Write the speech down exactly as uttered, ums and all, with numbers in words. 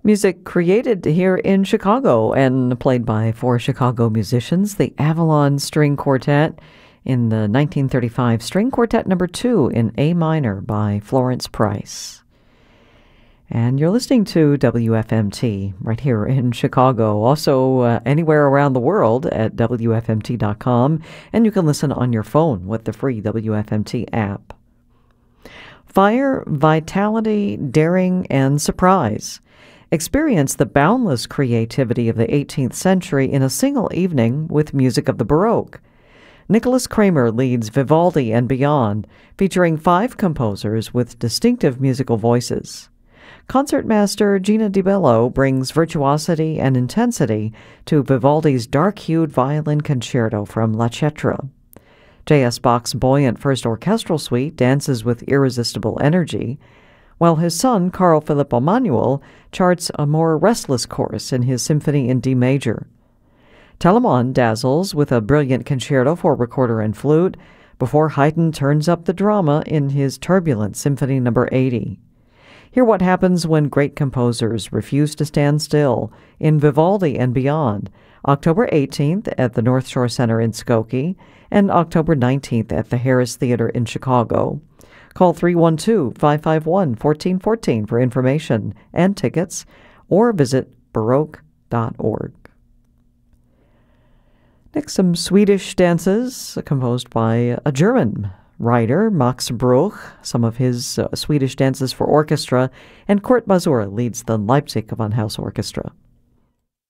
Music created here in Chicago and played by four Chicago musicians, the Avalon String Quartet, in the nineteen thirty-five String Quartet number two in A minor by Florence Price. And you're listening to W F M T right here in Chicago, also uh, anywhere around the world at W F M T dot com, and you can listen on your phone with the free W F M T app. Fire, vitality, daring, and surprise. Experience the boundless creativity of the eighteenth century in a single evening with music of the Baroque. Nicholas Kramer leads Vivaldi and Beyond, featuring five composers with distinctive musical voices. Concertmaster Gina Di Bello brings virtuosity and intensity to Vivaldi's dark-hued violin concerto from La Cetra. J S. Bach's buoyant first orchestral suite dances with irresistible energy, while his son, Carl Philipp Emanuel, charts a more restless course in his symphony in D major. Telemann dazzles with a brilliant concerto for recorder and flute, before Haydn turns up the drama in his turbulent Symphony number eighty. Hear what happens when great composers refuse to stand still in Vivaldi and Beyond, October eighteenth at the North Shore Center in Skokie, and October nineteenth at the Harris Theater in Chicago. Call three one two, five five one, one four one four for information and tickets, or visit baroque dot org. Next, some Swedish dances composed by a German writer, Max Bruch, some of his uh, Swedish dances for orchestra, and Kurt Masur leads the Leipzig Gewandhaus Orchestra.